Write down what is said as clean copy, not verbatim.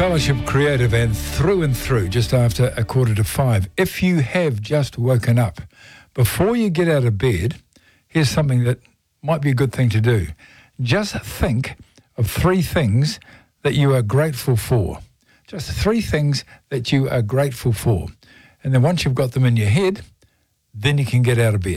Fellowship Creative and through, just after 4:45. If you have just woken up, before you get out of bed, here's something that might be a good thing to do. Just think of 3 things that you are grateful for. Just 3 things that you are grateful for. And then once you've got them in your head, then you can get out of bed.